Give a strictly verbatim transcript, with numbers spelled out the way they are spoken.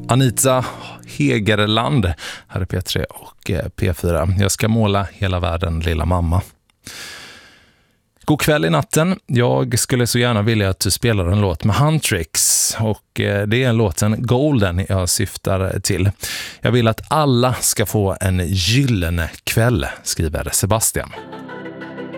Anita Hegerland, här är P tre och P fyra. Jag ska måla hela världen, lilla mamma. God kväll i natten. Jag skulle så gärna vilja att du spelar en låt med Huntrix, och det är låten Golden jag syftar till. Jag vill att alla ska få en gyllene kväll, skriver Sebastian.